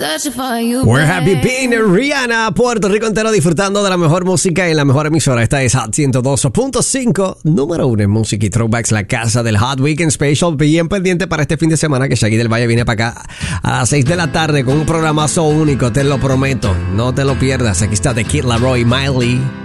Where have you been, Rihanna? Puerto Rico entero disfrutando de la mejor música en la mejor emisora. Esta es Hot 102.5, número 1 en música y throwbacks, la casa del Hot Weekend Special. Bien pendiente para este fin de semana que Shaggy del Valle viene para acá a las 6 de la tarde con un programazo único, te lo prometo. No te lo pierdas. Aquí está The Kid Laroi, Miley.